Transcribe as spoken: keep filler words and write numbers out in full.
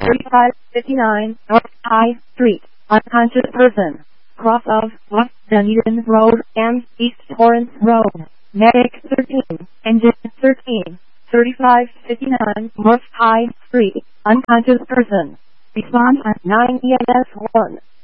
thirty-five fifty-nine North High Street. Unconscious person. Cross of West Dunedin Road and East Torrance Road. Medic thirteen. Engine thirteen. thirty-five fifty-nine North High Street. Unconscious person. Respond at nine E M S one.